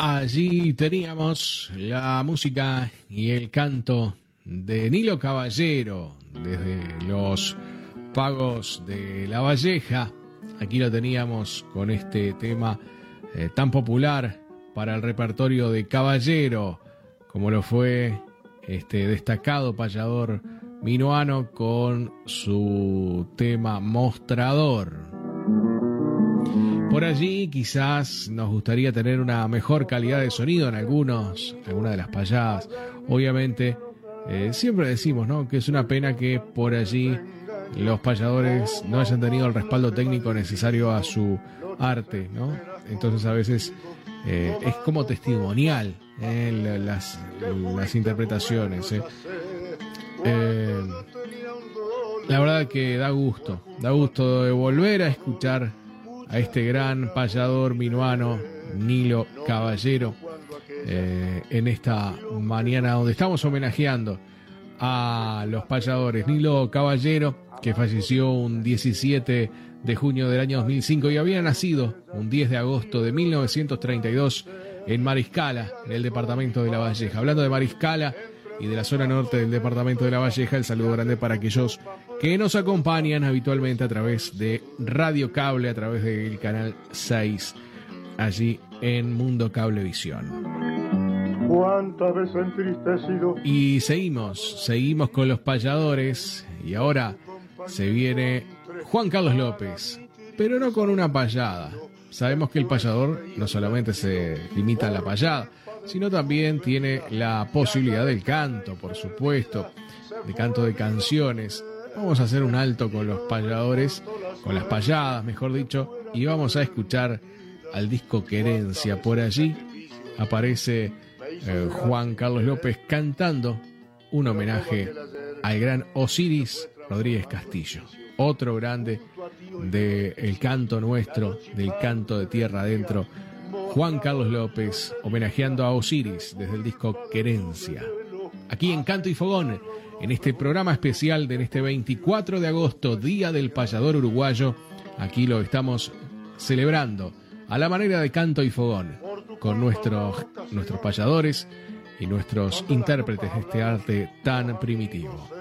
Allí teníamos la música y el canto de Nilo Caballero desde los pagos de La Valleja. Aquí lo teníamos con este tema tan popular para el repertorio de Caballero, como lo fue este destacado payador minuano con su tema Mostrador. Por allí quizás nos gustaría tener una mejor calidad de sonido en algunas de las payadas. Obviamente, siempre decimos, ¿no?, que es una pena que por allí los payadores no hayan tenido el respaldo técnico necesario a su arte, ¿no? Entonces a veces es como testimonial las interpretaciones. La verdad que da gusto de volver a escuchar a este gran payador minuano, Nilo Caballero, en esta mañana donde estamos homenajeando a los payadores. Nilo Caballero, que falleció un 17 de junio del año 2005 y había nacido un 10 de agosto de 1932 en Mariscala, en el departamento de La Valleja. Hablando de Mariscala y de la zona norte del departamento de La Valleja, el saludo grande para aquellos que nos acompañan habitualmente a través de Radio Cable, a través del canal 6, allí en Mundo Cablevisión. ¿Cuántas veces entristecido? Y seguimos con los payadores, y ahora se viene Juan Carlos López, pero no con una payada. Sabemos que el payador no solamente se limita a la payada, sino también tiene la posibilidad del canto, por supuesto, de canto de canciones. Vamos a hacer un alto con los payadores, con las payadas, mejor dicho, y vamos a escuchar al disco Querencia. Por allí aparece Juan Carlos López cantando un homenaje al gran Osiris Rodríguez Castillo, otro grande del canto nuestro, del canto de tierra adentro. Juan Carlos López homenajeando a Osiris desde el disco Querencia. Aquí en Canto y Fogón, en este programa especial de este 24 de agosto, Día del Payador Uruguayo. Aquí lo estamos celebrando a la manera de Canto y Fogón, con nuestros payadores y nuestros intérpretes de este arte tan primitivo.